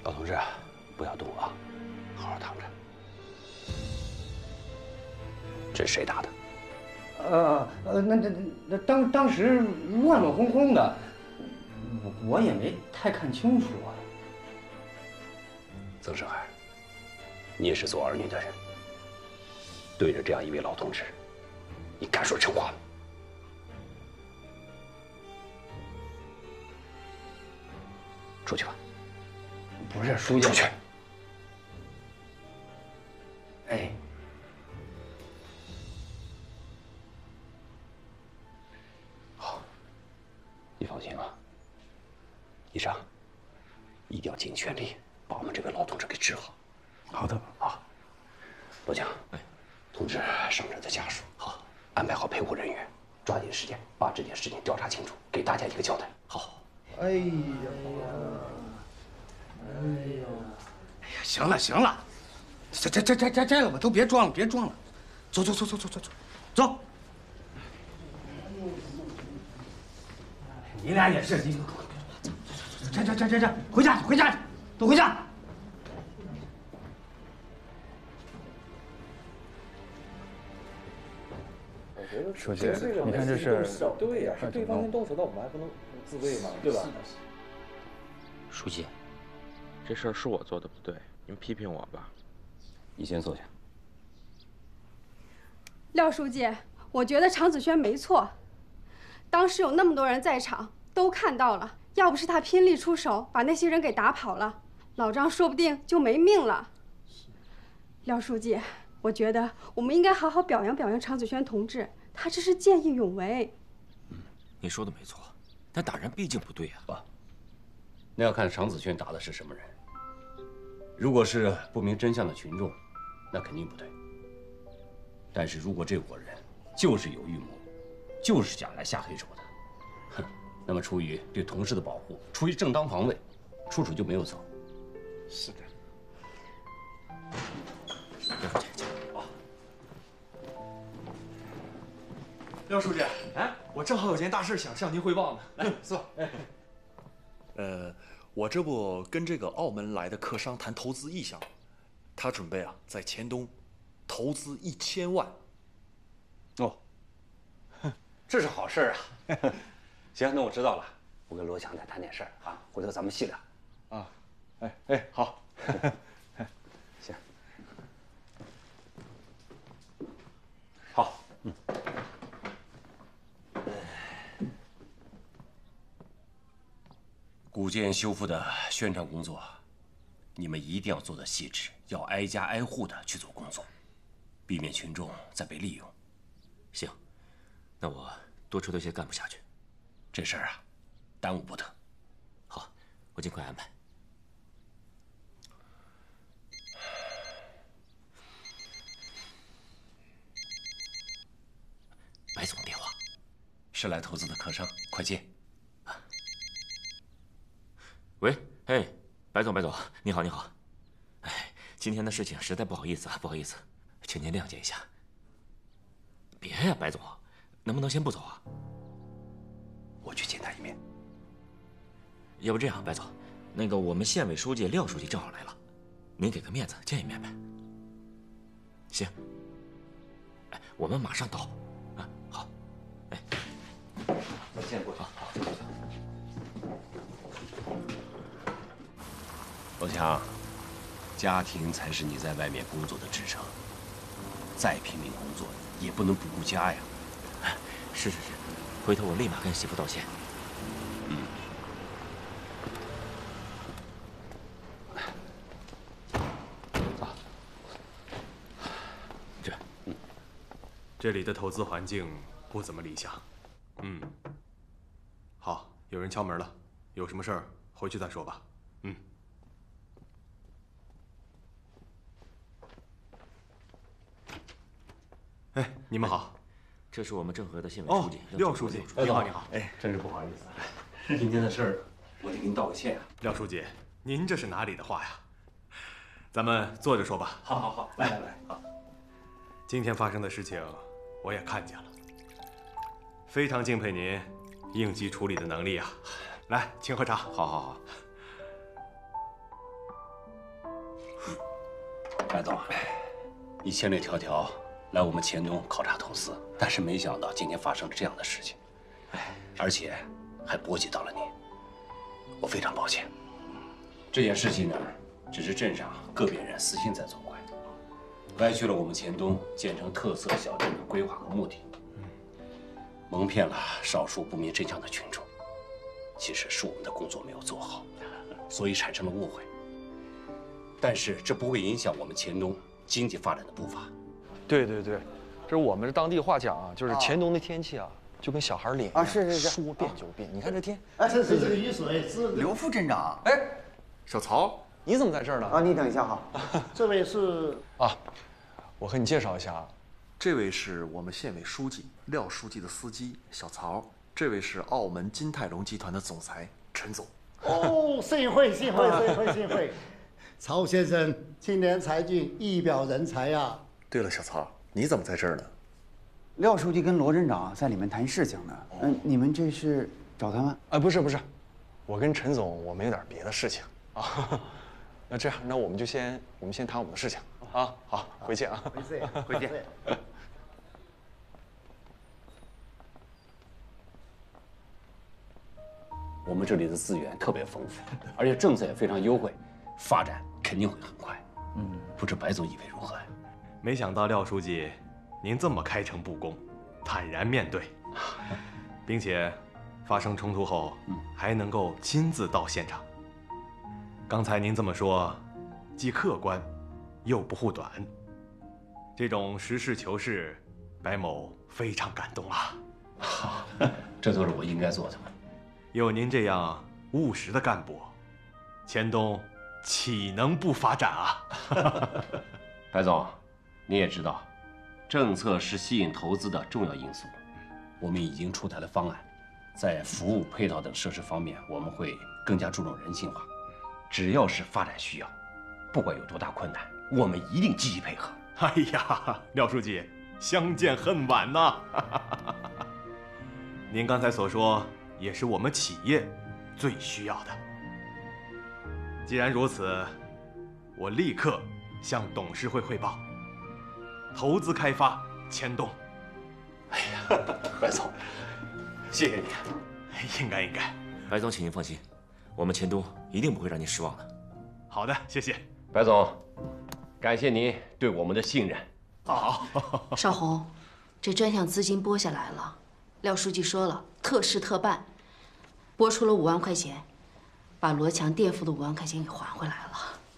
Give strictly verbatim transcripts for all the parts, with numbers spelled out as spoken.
老同志，不要动啊，好好躺着。这是谁打的？ 呃呃，那那那当当时乱乱哄哄的，我我也没太看清楚啊。 曾世海，你也是做儿女的人，对着这样一位老同志，你敢说真话吗？出去吧。 不是书记， 出去。 哎。 你放心啊，医生，一定要尽全力把我们这位老同志给治好。 好的， 好。罗强，哎，通知伤者的家属，好，安排好陪护人员，抓紧时间把这件事情调查清楚，给大家一个交代。好。 哎呀，哎呀，哎呀，行了行了，这这这这这这个吧，都别装了，别装了，走走走走走走走，走。 你俩也是，你这这这这这，回家去，回家去，都回家。 书记，你看这是对呀，是对方先动手，那我们还不能自卫吗？对吧？ 书记，这事儿是我做的不对，您批评我吧。 你先坐下。 廖书记，我觉得常子轩没错。 当时有那么多人在场，都看到了。要不是他拼力出手，把那些人给打跑了，老张说不定就没命了。廖书记，我觉得我们应该好好表扬表扬常子轩同志，他这是见义勇为。 嗯，你说的没错，但打人毕竟不对呀。 爸，那要看常子轩打的是什么人。如果是不明真相的群众，那肯定不对。但是如果这伙人就是有预谋， 就是想来下黑手的，哼！那么出于对同事的保护，出于正当防卫，出手就没有错。 是的。 廖书记，哎，我正好有件大事想向您汇报呢。来，坐。哎，呃，我这不跟这个澳门来的客商谈投资意向，他准备啊在黔东投资一千万。 哦。 这是好事啊！行，那我知道了。我跟罗强再谈点事儿啊，回头咱们细聊。 啊，哎哎，好。 行。好，嗯。古建修复的宣传工作，你们一定要做得细致，要挨家挨户的去做工作，避免群众再被利用。 行。 那我多抽调些干部下去， 这事儿啊，耽误不得。 好，我尽快安排。白总的电话， 是来投资的客商，快接。啊， 喂，哎，白总，白总，你好，你好。哎，今天的事情实在不好意思啊，不好意思，请您谅解一下。别呀，白总。 能不能先不走啊？ 我去见他一面。 要不这样，白总，那个我们县委书记廖书记正好来了，您给个面子见一面呗。行。哎，我们马上到。啊，好。哎， 我先过去。好，好，走走。罗强，家庭才是你在外面工作的支撑。再拼命工作，也不能不顾家呀。 是是是，回头我立马跟媳妇道歉。 嗯。走。 这，嗯，这里的投资环境不怎么理想。嗯。好，有人敲门了，有什么事儿回去再说吧。嗯。哎，你们好。 这是我们郑和的县委书记廖书记，你好，你好。 哎，真是不好意思，今天的事儿，我得给您道个歉啊。 廖书记，您这是哪里的话呀？咱们坐着说吧。 好，好，好，来来来，好。 今天发生的事情，我也看见了，非常敬佩您应急处理的能力啊！来，请喝茶。 好，好，好。 白总，你千里迢迢来我们黔东考察投资，但是没想到今天发生了这样的事情，而且还波及到了你，我非常抱歉。这件事情呢，只是镇上个别人私心在作怪，歪曲了我们黔东建成特色小镇的规划和目的，蒙骗了少数不明真相的群众。其实是我们的工作没有做好，所以产生了误会。但是这不会影响我们黔东经济发展的步伐。 对对对，这是我们这当地话讲啊，就是黔东的天气啊，就跟小孩脸一样， 啊是是是， 说变就变。你看这天， 啊是是这个雨水是刘副镇长。 哎，小曹，你怎么在这儿呢？ 啊，你等一下哈， 这位是啊，我和你介绍一下啊，这位是我们县委书记廖书记的司机小曹，这位是澳门金泰隆集团的总裁陈总。 哦，幸会幸会幸会幸会，曹先生青年才俊，一表人才呀。 对了，小曹，你怎么在这儿呢？ 廖书记跟罗镇长在里面谈事情呢。嗯，你们这是找他们？ 啊，不是不是，我跟陈总我们有点别的事情啊。那这样，那我们就先我们先谈我们的事情啊。好，回见啊。 回见， 回见。 我们这里的资源特别丰富，而且政策也非常优惠，发展肯定会很快。嗯，不知白总以为如何呀？ 没想到廖书记，您这么开诚布公，坦然面对，并且发生冲突后，还能够亲自到现场。刚才您这么说，既客观，又不护短，这种实事求是，白某非常感动啊！ 好，这都是我应该做的。 有您这样务实的干部，黔东岂能不发展啊？ 白总，你也知道，政策是吸引投资的重要因素。我们已经出台了方案，在服务配套等设施方面，我们会更加注重人性化。只要是发展需要，不管有多大困难，我们一定积极配合。 哎呀，廖书记，相见恨晚呐！您刚才所说，也是我们企业最需要的。既然如此，我立刻向董事会汇报，投资开发黔东。 哎呀，白总，谢谢你。 应该应该。 白总，请您放心，我们黔东一定不会让您失望的。 好的，谢谢。 白总，感谢您对我们的信任。 好。 邵红，这专项资金拨下来了，廖书记说了，特事特办，拨出了五万块钱，把罗强垫付的五万块钱给还回来了。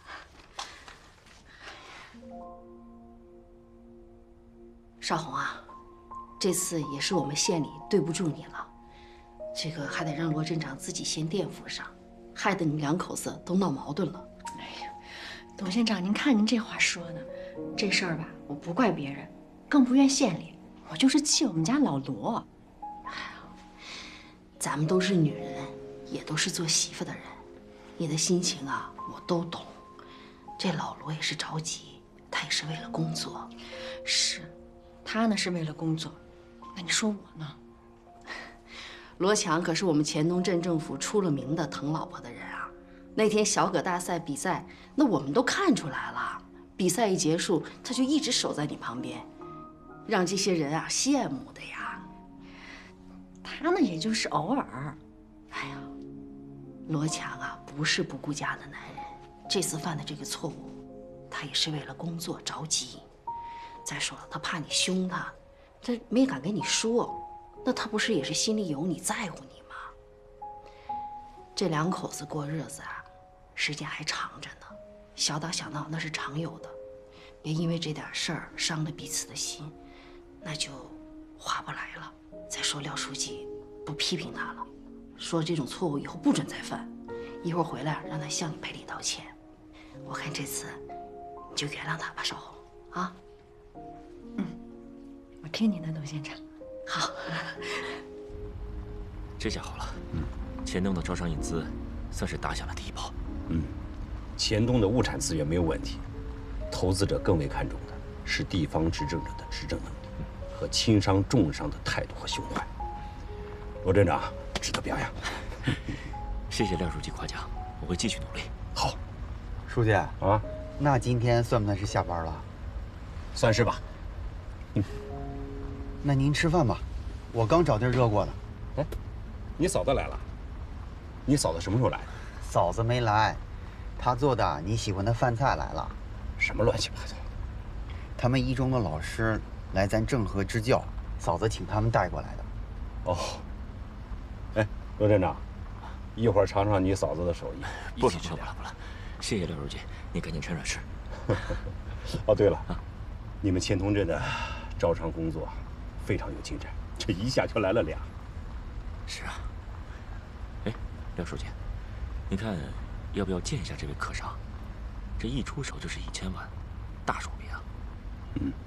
邵红啊，这次也是我们县里对不住你了，这个还得让罗镇长自己先垫付上，害得你们两口子都闹矛盾了。 哎呀，董县长，您看您这话说的，这事儿吧，我不怪别人，更不怨县里，我就是气我们家老罗。 哎呀，咱们都是女人，也都是做媳妇的人，你的心情啊，我都懂。这老罗也是着急，他也是为了工作。 是，他呢是为了工作，那你说我呢？ 罗强可是我们黔东镇政府出了名的疼老婆的人啊。那天小葛大赛比赛，那我们都看出来了。比赛一结束，他就一直守在你旁边，让这些人啊羡慕的呀。 他呢，也就是偶尔。 哎呀，罗强啊，不是不顾家的男人。这次犯的这个错误，他也是为了工作着急。再说了，他怕你凶他，他没敢跟你说。那他不是也是心里有你，在乎你吗？这两口子过日子啊，时间还长着呢，小打小闹那是常有的，别因为这点事儿伤了彼此的心，那就划不来了。再说廖书记不批评他了，说这种错误以后不准再犯，一会儿回来让他向你赔礼道歉。我看这次你就原谅他吧，少红啊。 嗯，我听您的，董县长。 好， 这下好了，嗯，黔东的招商引资算是打响了第一炮。 嗯，黔东的物产资源没有问题，投资者更为看重的是地方执政者的执政能力和轻商重商的态度和胸怀。罗镇长值得表扬。 谢谢廖书记夸奖，我会继续努力。 好， 书记啊， 那今天算不算是下班了？ 算是吧。 嗯，那您吃饭吧，我刚找地儿热过呢。 哎，你嫂子来了？你嫂子什么时候来的？ 嫂子没来，她做的你喜欢的饭菜来了。 什么乱七八糟的？ 他们一中的老师来咱郑和支教，嫂子请他们带过来的。 哦。哎，罗站长，一会儿尝尝你嫂子的手艺。 不了不了不了不了，谢谢廖书记，你赶紧趁热吃。 哦，对了，你们千通镇的招商工作非常有进展，这一下就来了俩。 是啊。哎，廖书记，你看要不要见一下这位客商？这一出手就是一千万，大手笔啊！ 嗯。